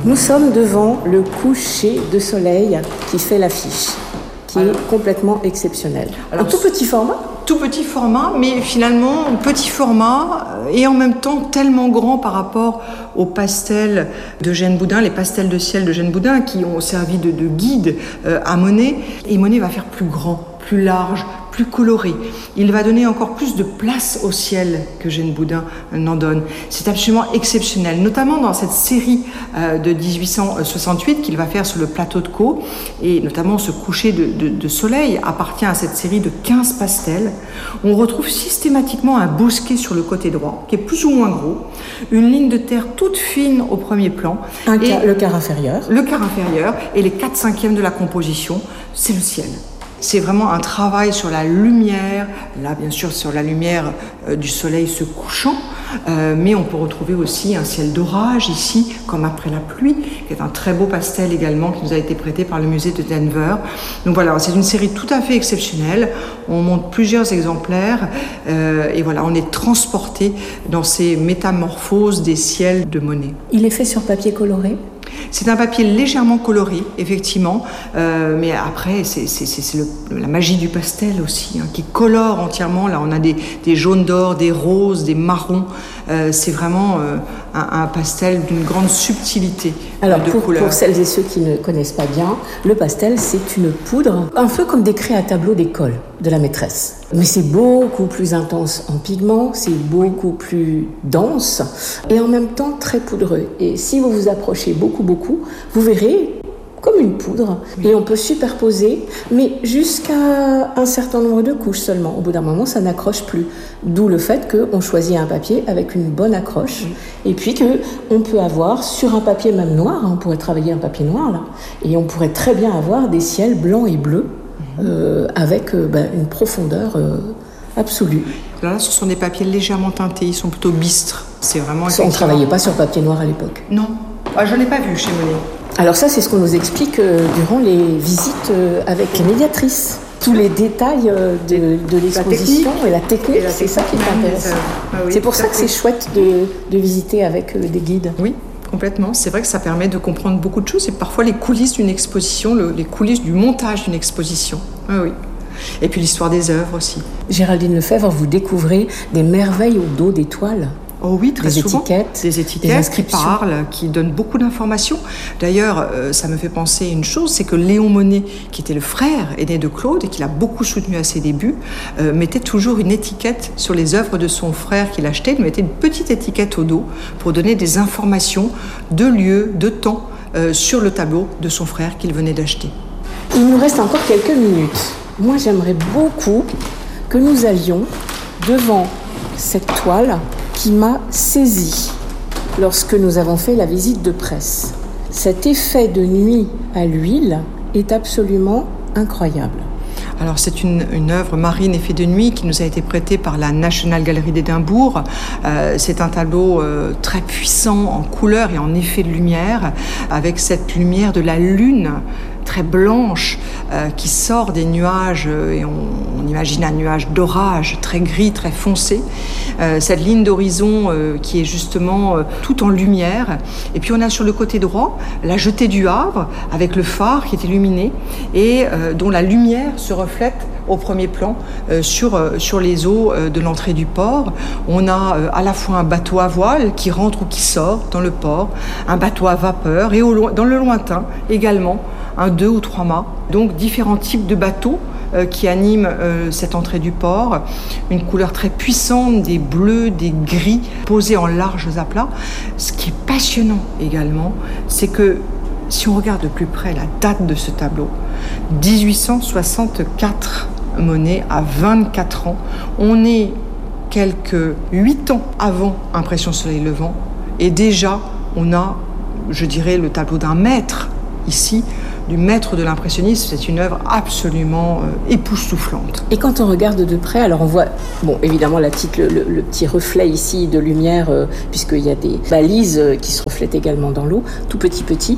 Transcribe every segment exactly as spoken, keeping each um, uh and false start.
Nous sommes devant le coucher de soleil qui fait l'affiche, qui Alors, est complètement exceptionnel. Alors, un tout petit format Tout petit format, mais finalement petit format et en même temps tellement grand par rapport aux pastels d'Eugène Boudin, les pastels de ciel d'Eugène Boudin qui ont servi de, de guide euh, à Monet. Et Monet va faire plus grand, plus large, plus coloré. Il va donner encore plus de place au ciel qu'Eugène Boudin n'en donne. C'est absolument exceptionnel, notamment dans cette série euh, de dix-huit cent soixante-huit qu'il va faire sur le plateau de Caux, et notamment ce coucher de, de, de soleil appartient à cette série de quinze pastels. On retrouve systématiquement un bosquet sur le côté droit, qui est plus ou moins gros, une ligne de terre toute fine au premier plan, un quart, le quart inférieur. Le quart inférieur, et les quatre cinquièmes de la composition, c'est le ciel. C'est vraiment un travail sur la lumière, là bien sûr sur la lumière euh, du soleil se couchant, euh, mais on peut retrouver aussi un ciel d'orage ici, comme après la pluie, qui est un très beau pastel également qui nous a été prêté par le musée de Denver. Donc voilà, c'est une série tout à fait exceptionnelle, on montre plusieurs exemplaires euh, et voilà, on est transporté dans ces métamorphoses des ciels de Monet. Il est fait sur papier coloré ? C'est un papier légèrement coloré, effectivement, euh, mais après, c'est, c'est, c'est le, la magie du pastel aussi, hein, qui colore entièrement. Là, on a des, des jaunes d'or, des roses, des marrons. Euh, c'est vraiment euh, un, un pastel d'une grande subtilité. Alors, de pour, couleurs. pour celles et ceux qui ne connaissent pas bien, le pastel, c'est une poudre, un peu comme des craies à tableau d'école de la maîtresse. Mais c'est beaucoup plus intense en pigments, c'est beaucoup plus dense et en même temps très poudreux. Et si vous vous approchez beaucoup, beaucoup, vous verrez comme une poudre. Oui. Et on peut superposer, mais jusqu'à un certain nombre de couches seulement. Au bout d'un moment, ça n'accroche plus. D'où le fait qu'on choisit un papier avec une bonne accroche. Oui. Et puis qu'on peut avoir sur un papier même noir, hein, on pourrait travailler un papier noir là, et on pourrait très bien avoir des ciels blancs et bleus. Euh, avec euh, ben, une profondeur euh, absolue. Là, ce sont des papiers légèrement teintés, ils sont plutôt bistres. C'est vraiment. On ne travaillait pas sur papier noir à l'époque. Non, ah, je n'ai pas vu chez Monet. Alors ça, c'est ce qu'on nous explique euh, durant les visites euh, avec les médiatrices. Tous les détails euh, de, de l'exposition la et la technique, et la c'est technique, ça qui est intéressant. Ah oui, c'est pour ça que c'est chouette de, de visiter avec euh, des guides. Oui. Complètement. C'est vrai que ça permet de comprendre beaucoup de choses et parfois les coulisses d'une exposition, le, les coulisses du montage d'une exposition. Oui, oui. Et puis l'histoire des œuvres aussi. Géraldine Lefebvre, vous découvrez des merveilles au dos des toiles. Oh oui, très des souvent. Étiquettes, des étiquettes, des inscriptions qui parlent, qui donnent beaucoup d'informations. D'ailleurs, euh, ça me fait penser à une chose, c'est que Léon Monet, qui était le frère aîné de Claude et qui l'a beaucoup soutenu à ses débuts, euh, mettait toujours une étiquette sur les œuvres de son frère qu'il achetait. Il mettait une petite étiquette au dos pour donner des informations de lieu, de temps euh, sur le tableau de son frère qu'il venait d'acheter. Il nous reste encore quelques minutes. Moi, j'aimerais beaucoup que nous allions devant cette toile qui m'a saisie lorsque nous avons fait la visite de presse. Cet effet de nuit à l'huile est absolument incroyable. Alors c'est une, une œuvre marine effet de nuit qui nous a été prêtée par la National Gallery d'Édimbourg. Euh, c'est un tableau euh, très puissant en couleur et en effet de lumière, avec cette lumière de la lune très blanche euh, qui sort des nuages euh, et on, on imagine un nuage d'orage très gris, très foncé. Euh, cette ligne d'horizon euh, qui est justement euh, tout en lumière. Et puis on a sur le côté droit la jetée du Havre avec le phare qui est illuminé et euh, dont la lumière se reflète au premier plan euh, sur, euh, sur les eaux euh, de l'entrée du port. On a euh, à la fois un bateau à voile qui rentre ou qui sort dans le port, un bateau à vapeur et au loin, dans le lointain également un deux ou trois mâts. Donc différents types de bateaux euh, qui animent euh, cette entrée du port. Une couleur très puissante, des bleus, des gris posés en larges aplats. Ce qui est passionnant également, c'est que si on regarde de plus près la date de ce tableau, dix-huit cent soixante-quatre, Monet a vingt-quatre ans. On est quelques huit ans avant Impression Soleil Levant et déjà on a, je dirais, le tableau d'un maître ici, du maître de l'impressionnisme. C'est une œuvre absolument euh, époustouflante. Et quand on regarde de près, alors on voit, bon, évidemment la petite, le, le, le petit reflet ici de lumière, euh, puisqu'il y a des balises euh, qui se reflètent également dans l'eau, tout petit petit.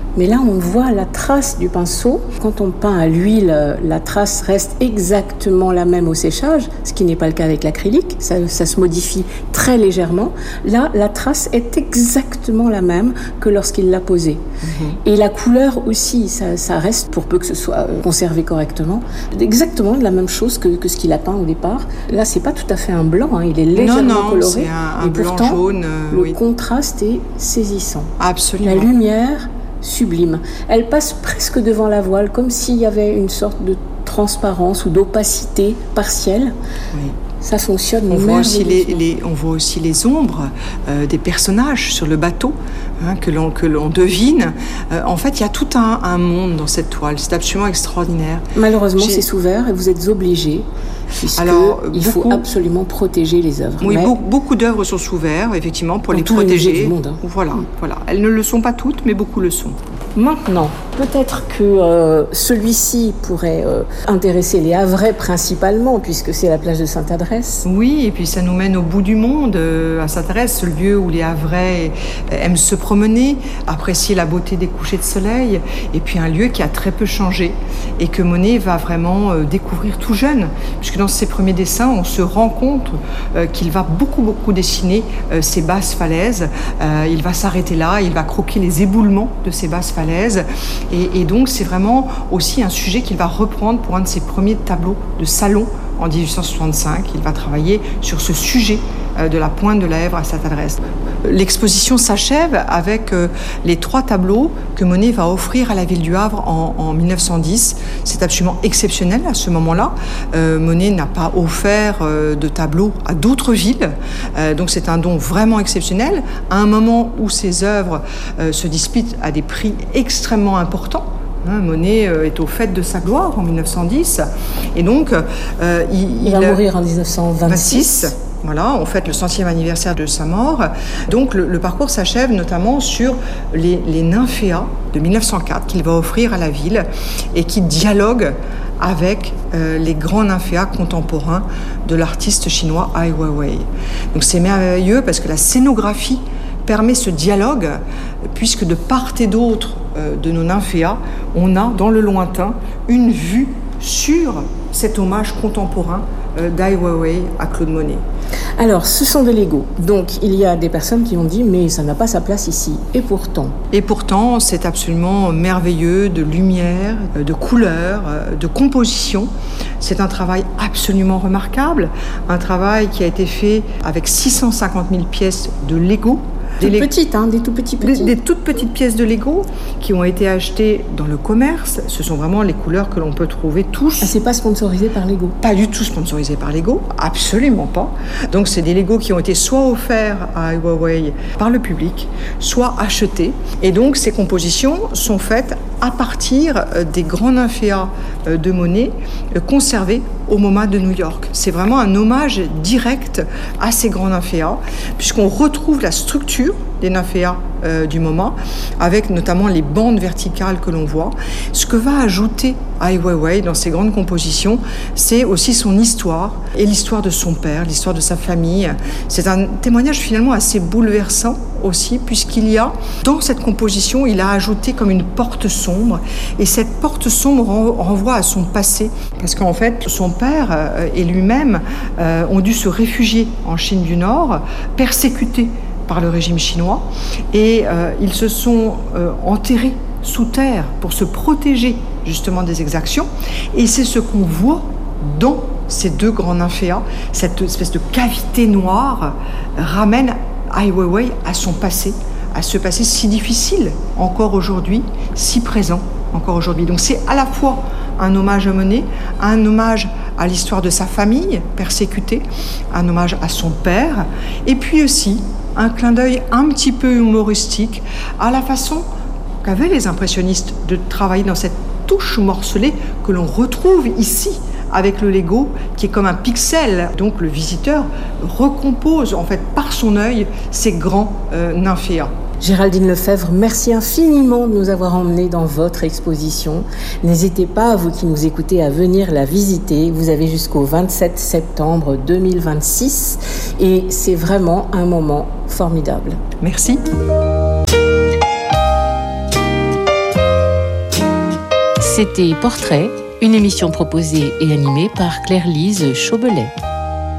Mais là, on voit la trace du pinceau. Quand on peint à l'huile, la trace reste exactement la même au séchage, ce qui n'est pas le cas avec l'acrylique. Ça, ça se modifie très légèrement. Là, la trace est exactement la même que lorsqu'il l'a posée. Mmh. Et la couleur aussi, ça, ça reste, pour peu que ce soit conservé correctement, exactement la même chose que, que ce qu'il a peint au départ. Là, c'est pas tout à fait un blanc, hein. Il est légèrement non, non, coloré. C'est un, un et blanc pourtant, jaune. Euh, le oui. contraste est saisissant. Absolument. La lumière sublime. Elle passe presque devant la voile, comme s'il y avait une sorte de transparence ou d'opacité partielle. Oui. Ça fonctionne on voit aussi les, les On voit aussi les ombres euh, des personnages sur le bateau, hein, que, l'on, que l'on devine. Euh, en fait, il y a tout un, un monde dans cette toile. C'est absolument extraordinaire. Malheureusement, J'ai... c'est sous verre et vous êtes obligés. Alors, il beaucoup, faut absolument protéger les œuvres. Oui, mais... beaucoup, beaucoup d'œuvres sont sous verre, effectivement, pour dans les tous protéger. Les du monde, hein. Voilà, mmh. voilà. Elles ne le sont pas toutes, mais beaucoup le sont. Maintenant, peut-être que euh, celui-ci pourrait euh, intéresser les Havrais principalement, puisque c'est la plage de Sainte-Adresse. Oui, et puis ça nous mène au bout du monde, euh, à Sainte-Adresse, ce lieu où les Havrais aiment se promener, apprécier la beauté des couchers de soleil, et puis un lieu qui a très peu changé, et que Monet va vraiment euh, découvrir tout jeune, puisque dans ses premiers dessins, on se rend compte euh, qu'il va beaucoup, beaucoup dessiner euh, ces basses falaises. Euh, il va s'arrêter là, il va croquer les éboulements de ces basses falaises. Et, et donc, c'est vraiment aussi un sujet qu'il va reprendre pour un de ses premiers tableaux de salon en dix-huit cent soixante-cinq. Il va travailler sur ce sujet euh, de la pointe de la Hèvre à Sainte-Adresse. L'exposition s'achève avec euh, les trois tableaux que Monet va offrir à la ville du Havre en, en mille neuf cent dix. C'est absolument exceptionnel à ce moment-là. Euh, Monet n'a pas offert euh, de tableaux à d'autres villes, euh, donc c'est un don vraiment exceptionnel, à un moment où ses œuvres euh, se disputent à des prix extrêmement importants. Hein, Monet euh, est au fait de sa gloire en mille neuf cent dix, et donc euh, il, il va il, mourir en dix-neuf cent vingt-six. Voilà, on fête le centième anniversaire de sa mort. Donc le, le parcours s'achève notamment sur les, les nymphéas de mille neuf cent quatre qu'il va offrir à la ville et qui dialoguent avec euh, les grands nymphéas contemporains de l'artiste chinois Ai Weiwei. Donc c'est merveilleux parce que la scénographie permet ce dialogue, puisque de part et d'autre euh, de nos nymphéas, on a dans le lointain une vue sur cet hommage contemporain euh, d'Ai Weiwei à Claude Monet. Alors, ce sont des Legos. Donc, il y a des personnes qui ont dit « mais ça n'a pas sa place ici ». Et pourtant Et pourtant, c'est absolument merveilleux, de lumière, de couleurs, de composition. C'est un travail absolument remarquable, un travail qui a été fait avec six cent cinquante mille pièces de Lego. Des toutes petites, hein, des tout petits petits. Des, des toutes petites pièces de Lego qui ont été achetées dans le commerce. Ce sont vraiment les couleurs que l'on peut trouver tous. Ah, c'est pas sponsorisé par Lego? Pas du tout sponsorisé par Lego, absolument pas. Donc c'est des Lego qui ont été soit offerts à Ai Weiwei par le public, soit achetés. Et donc ces compositions sont faites à partir des grands nymphéas de Monet conservés au MoMA de New York. C'est vraiment un hommage direct à ces grands nymphéas, puisqu'on retrouve la structure des nymphéas euh, du MoMA, avec notamment les bandes verticales que l'on voit. Ce que va ajouter Ai Weiwei dans ses grandes compositions, c'est aussi son histoire et l'histoire de son père, l'histoire de sa famille. C'est un témoignage finalement assez bouleversant aussi, puisqu'il y a, dans cette composition, il a ajouté comme une porte sombre, et cette porte sombre renvoie à son passé, parce qu'en fait, son père euh, et lui-même euh, ont dû se réfugier en Chine du Nord, persécutés par le régime chinois, et euh, ils se sont euh, enterrés sous terre pour se protéger justement des exactions, et c'est ce qu'on voit dans ces deux grands nymphéas. Cette espèce de cavité noire ramène Ai Weiwei à son passé, à ce passé si difficile encore aujourd'hui, si présent encore aujourd'hui. Donc c'est à la fois un hommage à Monet, un hommage à l'histoire de sa famille persécutée, un hommage à son père, et puis aussi un clin d'œil un petit peu humoristique à la façon qu'avaient les impressionnistes de travailler dans cette touche morcelée que l'on retrouve ici avec le Lego, qui est comme un pixel. Donc le visiteur recompose en fait par son œil ces grands euh, nymphéas. Géraldine Lefebvre, merci infiniment de nous avoir emmenés dans votre exposition. N'hésitez pas, vous qui nous écoutez, à venir la visiter. Vous avez jusqu'au vingt-sept septembre deux mille vingt-six et c'est vraiment un moment formidable. Merci. C'était Portrait, une émission proposée et animée par Claire-Lise Chaubelet.